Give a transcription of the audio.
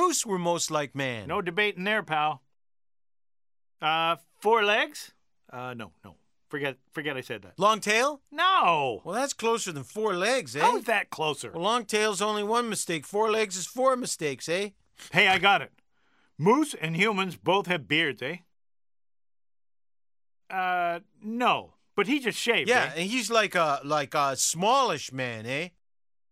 moose were most like man. No debating there, pal. 4 legs? No. Forget I said that. Long tail? No! Well, that's closer than 4 legs, eh? How's that closer? Well, long tail's only 1 mistake. 4 legs is 4 mistakes, eh? Hey, I got it. Moose and humans both have beards, eh? No. But he just shaved, Yeah, eh? and he's like a smallish man, eh?